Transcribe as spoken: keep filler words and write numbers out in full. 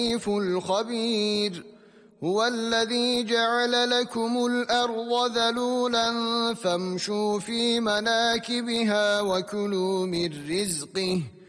الخبير هو الذي جعل لكم الأرض ذلولا فامشوا في مناكبها وكلوا من رزقه